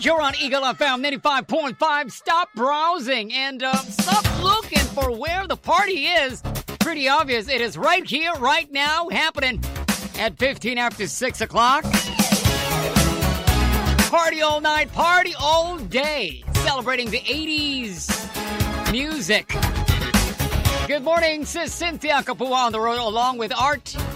You're on Eagle FM 95.5. Stop browsing and stop looking for where the party is. Pretty obvious. It is right here, right now, happening at 15 after 6 o'clock. Party all night, party all day. Celebrating the 80s music. Good morning, sis Cynthia Kapua on the road along with Art